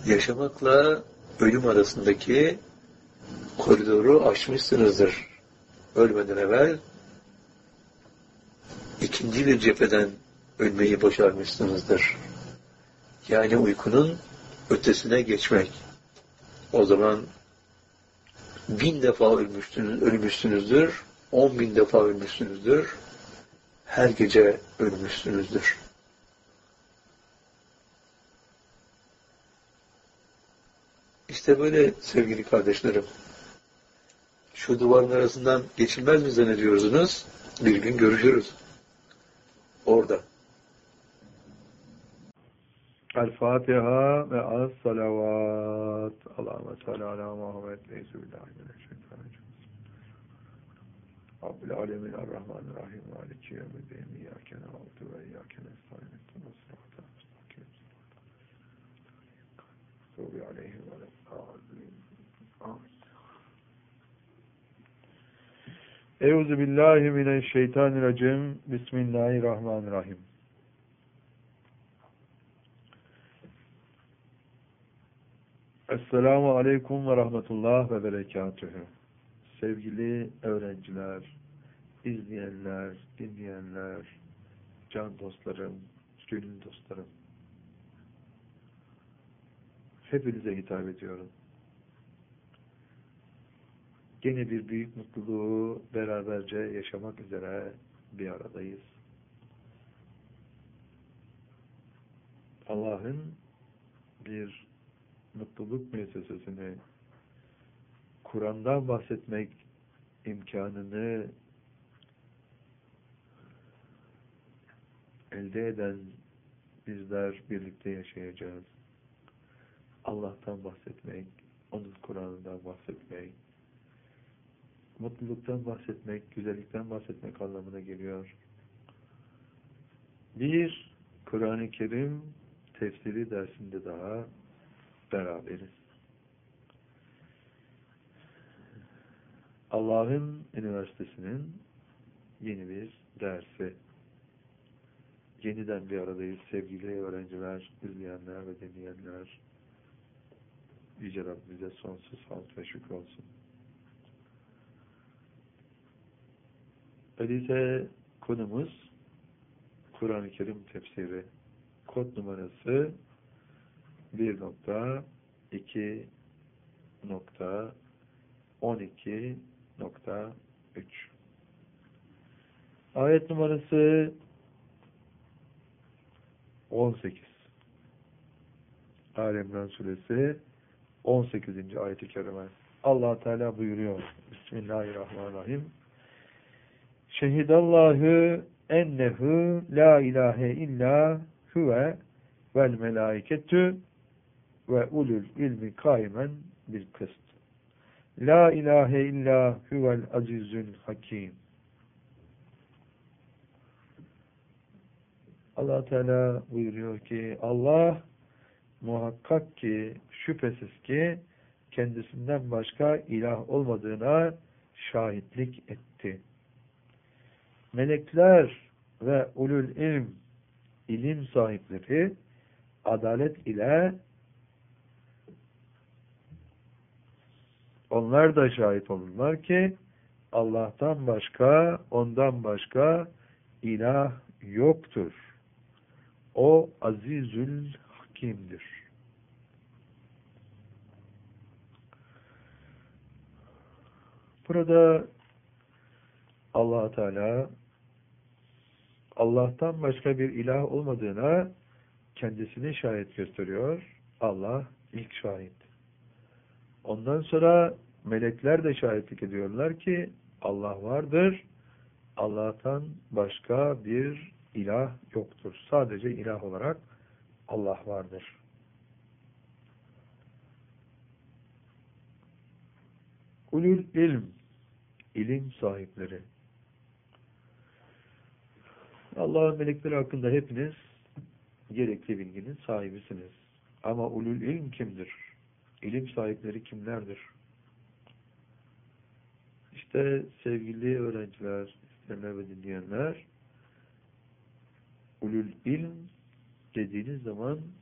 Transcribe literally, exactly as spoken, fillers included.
yaşamakla ölüm arasındaki koridoru aşmışsınızdır. Ölmeden evvel ikinci bir cepheden ölmeyi başarmışsınızdır. Yani uykunun ötesine geçmek. O zaman bin defa ölmüşsünüz, ölmüşsünüzdür, on bin defa ölmüşsünüzdür, her gece ölmüşsünüzdür. İşte böyle sevgili kardeşlerim. Şu duvarın arasından geçilmez mi zannediyorsunuz? Bir gün görüşürüz. Orada. El-Fatiha ve as-salavat. Allahümme salli ala Muhammed ve Bismillahirrahmanirrahim. Rabbil alemin er-Rahmanirrahim. Maliki yevmiddin. İyyâke na'budu ve iyyâke nestaîn. İhdinas sıratal mustakîm. Rabbi aleyhi ve sellem. Amin. Euzu billahi mineşşeytanirracim. Bismillahirrahmanirrahim. Esselamu aleyküm ve rahmetullah ve berekatühü. Sevgili öğrenciler, izleyenler, dinleyenler, can dostlarım, gönül dostlarım. Hepinize hitap ediyorum. Gene bir büyük mutluluğu beraberce yaşamak üzere bir aradayız. Allah'ın bir mutluluk müessesesini, Kur'an'dan bahsetmek imkanını elde eden bizler birlikte yaşayacağız. Allah'tan bahsetmek, onun Kur'an'ından bahsetmek, mutluluktan bahsetmek, güzellikten bahsetmek anlamına geliyor. Bir Kur'an-ı Kerim tefsiri dersinde daha beraberiz. Allah'ın üniversitesinin yeni bir dersi. Yeniden bir aradayız sevgili öğrenciler, izleyenler ve dinleyenler. Yüce Rabbimize sonsuz hamd ve şükür olsun. Öyleyse konumuz Kur'an-ı Kerim tefsiri. Kod numarası bir nokta iki nokta on iki nokta üç. Ayet numarası on sekiz. Ali İmran suresi on sekizinci ayet-i kerime. Allah Teala buyuruyor. Bismillahirrahmanirrahim. Şehidallahu ennehu la ilahe illa huve vel melaiketü ve ulul ilmi kaimen bil kıst. La ilahe illa huvel azizül hakim. Allah Teala buyuruyor ki Allah muhakkak ki şüphesiz ki kendisinden başka ilah olmadığına şahitlik etti. Melekler ve ulul ilm ilim sahipleri adalet ile onlar da şahit olurlar ki Allah'tan başka, ondan başka ilah yoktur. O azizül hakimdir. Burada Allah Teala Allah'tan başka bir ilah olmadığına kendisini şahit gösteriyor. Allah ilk şahit. Ondan sonra melekler de şahitlik ediyorlar ki Allah vardır. Allah'tan başka bir ilah yoktur. Sadece ilah olarak Allah vardır. Ulul ilm, ilim sahipleri. Allah'ın melekleri hakkında hepiniz gerekli bilginin sahibisiniz. Ama ulul ilm kimdir? İlim sahipleri kimlerdir? İşte sevgili öğrenciler, isteyenler ve dinleyenler, ulul ilm dediğiniz zaman